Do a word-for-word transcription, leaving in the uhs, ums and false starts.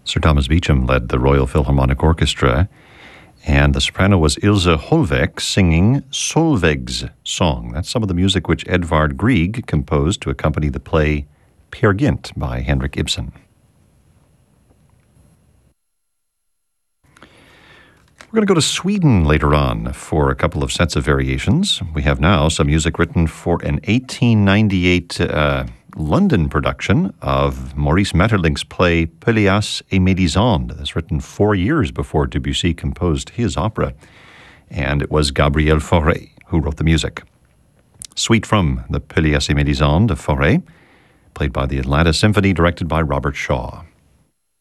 Sir Thomas Beecham led the Royal Philharmonic Orchestra, and the soprano was Ilse Holweg singing Solveig's Song. That's some of the music which Edvard Grieg composed to accompany the play Peer Gynt by Henrik Ibsen. We're going to go to Sweden later on for a couple of sets of variations. We have now some music written for an eighteen ninety-eight uh, London production of Maurice Maeterlinck's play Pelléas et Mélisande. That's written four years before Debussy composed his opera. And it was Gabriel Fauré who wrote the music. Suite from the Pelléas et Mélisande of Fauré, played by the Atlanta Symphony, directed by Robert Shaw.